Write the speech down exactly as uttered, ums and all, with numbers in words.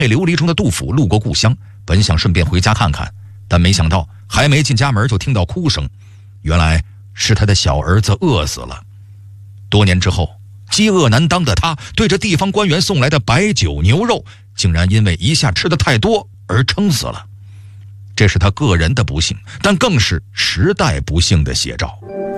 流离中的杜甫路过故乡，本想顺便回家看看，但没想到还没进家门就听到哭声，原来是他的小儿子饿死了。多年之后，饥饿难当的他对着地方官员送来的白酒牛肉，竟然因为一下吃的太多而撑死了。这是他个人的不幸，但更是时代不幸的写照。